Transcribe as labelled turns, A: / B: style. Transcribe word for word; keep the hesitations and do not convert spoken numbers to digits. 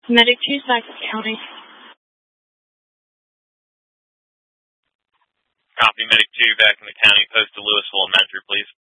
A: Medic two, Sac County.
B: Copy, Medic two, back in the county, post to Louisville and Metro, please.